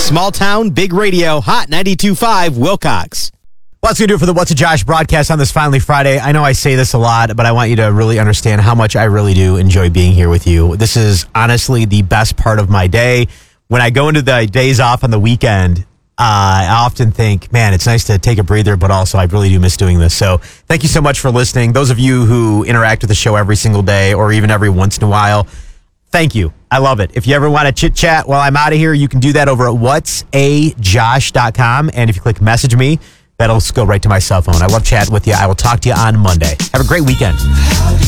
Small town, big radio, Hot 92.5 Wilcox. Well, that's going to do it for the What's a Josh broadcast on this Finally Friday. I know I say this a lot, but I want you to really understand how much I really do enjoy being here with you. This is honestly the best part of my day. When I go into the days off on the weekend, I often think, man, it's nice to take a breather, but also I really do miss doing this. So thank you so much for listening. Those of you who interact with the show every single day or even every once in a while, thank you. I love it. If you ever want to chit chat while I'm out of here, you can do that over at whatsajosh.com. And if you click message me, that'll go right to my cell phone. I love chatting with you. I will talk to you on Monday. Have a great weekend.